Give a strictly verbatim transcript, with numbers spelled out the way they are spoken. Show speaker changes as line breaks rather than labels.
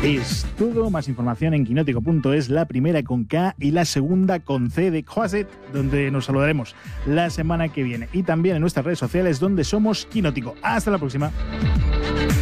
Es todo, más información en quinótico punto es, la primera con K y la segunda con C de Croiset, donde nos saludaremos la semana que viene. Y también en nuestras redes sociales, donde somos Quinótico. Hasta la próxima.